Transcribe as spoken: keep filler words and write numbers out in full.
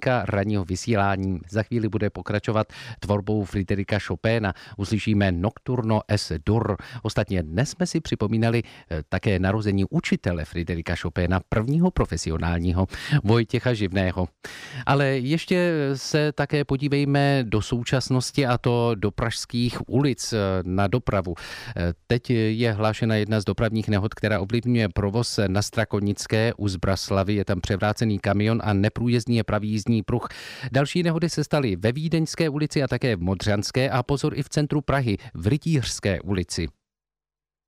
novinka ranního vysílání. Za chvíli bude pokračovat tvorbou Friderika Chopina. Uslyšíme Nocturno es dur. Ostatně dnes jsme si připomínali také narození učitele Friderika Chopina, prvního profesionálního, Vojtěcha Živného. Ale ještě se také podívejme do současnosti, a to do pražských ulic na dopravu. Teď je hlášena jedna z dopravních nehod, která ovlivňuje provoz na Strakonické u Zbraslavy. Je tam převrácený kamion a neprůjezdný je pravý jízdní pruh. Další nehody se staly ve Vídeňské ulici a také v Modřanské a pozor i v centru Prahy v Rytířské ulici.